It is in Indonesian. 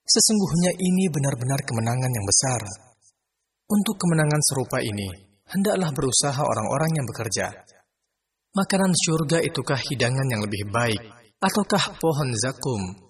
Sesungguhnya ini benar-benar kemenangan yang besar. Untuk kemenangan serupa ini, hendaklah berusaha orang-orang yang bekerja. Makanan syurga itukah hidangan yang lebih baik, ataukah pohon zakum